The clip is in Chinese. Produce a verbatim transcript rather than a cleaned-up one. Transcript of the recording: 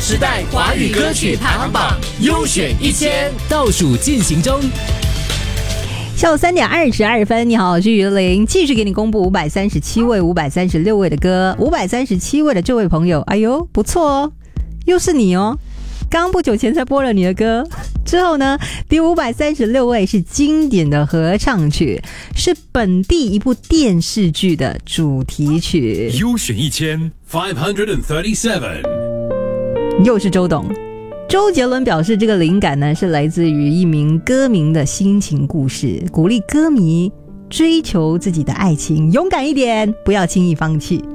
时代华语歌曲排行榜优选一千倒数进行中。 下午三点二十二分，你好，我是于玲，继续给你公布五百三十七位、五百三十六位的歌。五百三十七位的这位朋友，哎呦，不错哦，又是你哦。刚不久前才播了你的歌，之后呢，第五百三十六位是经典的合唱曲，是本地一部电视剧的主题曲。 优选一千 five hundred thirty-seven， 又是周董。周杰伦表示，这个灵感呢是来自于一名歌迷的心情故事，鼓励歌迷追求自己的爱情，勇敢一点，不要轻易放弃。